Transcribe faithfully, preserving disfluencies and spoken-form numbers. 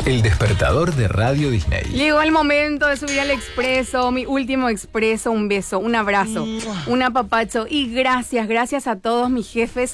El despertador de Radio Disney. Llegó el momento de subir al expreso, mi último expreso. Un beso, un abrazo, un apapacho y gracias, gracias a todos mis jefes